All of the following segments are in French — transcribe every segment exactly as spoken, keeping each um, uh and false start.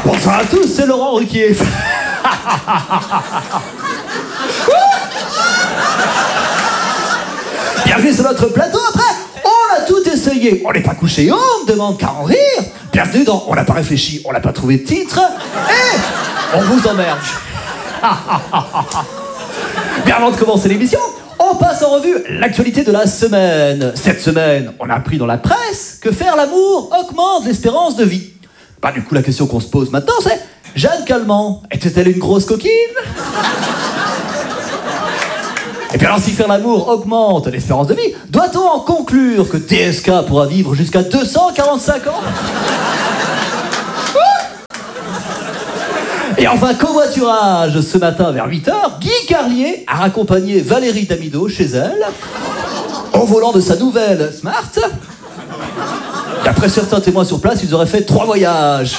Bonsoir à tous, c'est Laurent Ruquier. Bienvenue sur notre plateau. Après, on a tout essayé. On n'est pas couché, on me demande qu'à en rire. Bienvenue dans On n'a pas réfléchi, on n'a pas trouvé de titre. Et on vous emmerde. Bien avant de commencer l'émission, on passe en revue l'actualité de la semaine. Cette semaine, on a appris dans la presse que faire l'amour augmente l'espérance de vie. Bah du coup, la question qu'on se pose maintenant, c'est Jeanne Calment, était-elle une grosse coquine? Et puis alors, si faire l'amour augmente l'espérance de vie, doit-on en conclure que D S K pourra vivre jusqu'à deux cent quarante-cinq ans? Et enfin, covoiturage, ce matin vers huit heures, Guy Carlier a raccompagné Valérie Damido chez elle, au volant de sa nouvelle Smart. D'après certains témoins sur place, ils auraient fait trois voyages.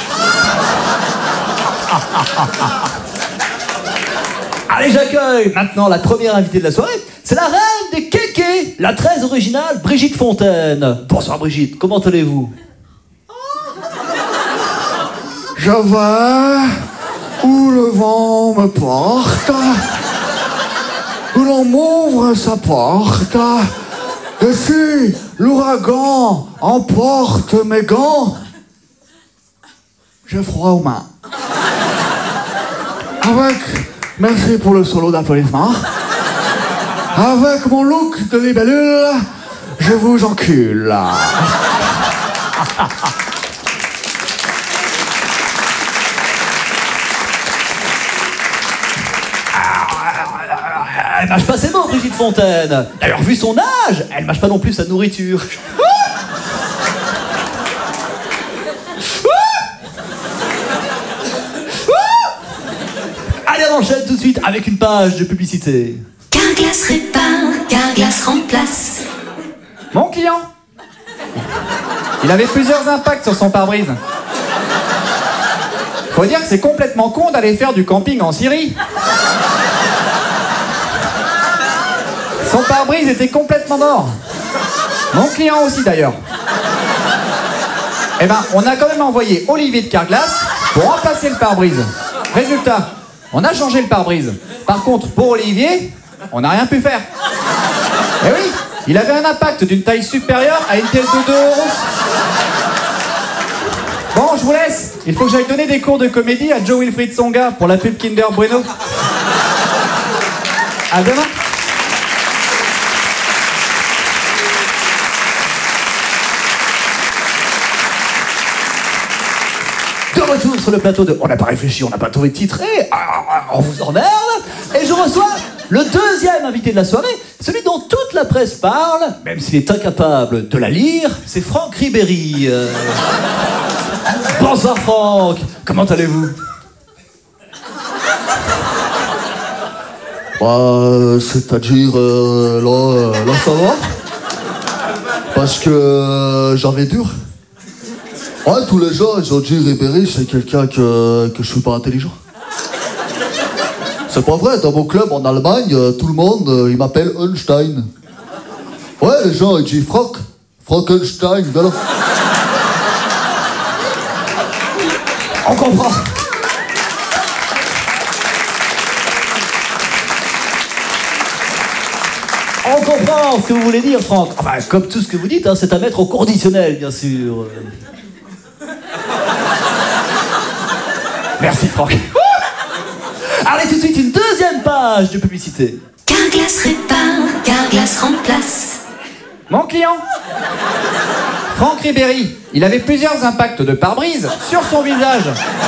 Allez, j'accueille maintenant la première invitée de la soirée. C'est la reine des kékés, la très originale Brigitte Fontaine. Bonsoir Brigitte, comment allez-vous? Je vais où le vent me porte, où l'on m'ouvre sa porte, et si l'ouragan emporte mes gants, j'ai froid aux mains. Avec, merci pour le solo d'applaudissements, avec mon look de libellule, je vous encule. Elle mâche pas ses mots, Brigitte Fontaine. D'ailleurs, vu son âge, elle mâche pas non plus sa nourriture. Allez, on enchaîne tout de suite avec une page de publicité. Carglass répare, Carglass remplace. Mon client, il avait plusieurs impacts sur son pare-brise. Faut dire que c'est complètement con d'aller faire du camping en Syrie. Son pare-brise était complètement mort. Mon client aussi d'ailleurs. Eh ben, on a quand même envoyé Olivier de Carglass pour remplacer le pare-brise. Résultat, on a changé le pare-brise. Par contre, pour Olivier, on n'a rien pu faire. Eh oui, il avait un impact d'une taille supérieure à une pièce de deux euros. Bon, je vous laisse. Il faut que j'aille donner des cours de comédie à Joe Wilfried Tsonga pour la pub Kinder Bueno. À demain. De retour sur le plateau de On n'a pas réfléchi, on n'a pas trouvé de titre et ah, ah, on vous emmerde. Et je reçois le deuxième invité de la soirée, celui dont toute la presse parle, même s'il est incapable de la lire, c'est Franck Ribéry. Euh... Bonsoir Franck, comment allez-vous? Bah, c'est-à-dire, euh, là, euh, là, ça va. Parce que euh, j'avais dur. Ouais, tous les gens, ils ont dit Ribéry, c'est quelqu'un que, que je suis pas intelligent. C'est pas vrai, dans mon club en Allemagne, euh, tout le monde, euh, il m'appelle Einstein. Ouais, les gens, ils disent Franck, Frankenstein, voilà. On comprend. On comprend ce que vous voulez dire, Franck. Enfin, comme tout ce que vous dites, hein, c'est à mettre au conditionnel, bien sûr. Merci, Franck. Allez, tout de suite, une deuxième page de publicité. Carglass répare, Carglass remplace. Mon client, Franck Ribéry, il avait plusieurs impacts de pare-brise sur son visage.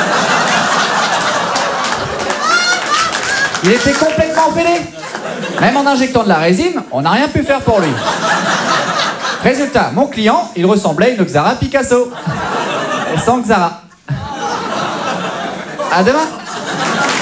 Il était complètement fêlé. Même en injectant de la résine, on n'a rien pu faire pour lui. Résultat, mon client, il ressemblait à une Xara Picasso. Et sans Xara. À demain.